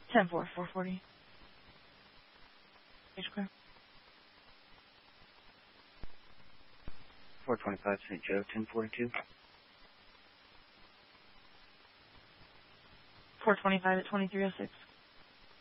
10-4, 440. Stage clear. 425 St. Joe, 1042. 425 at 2306.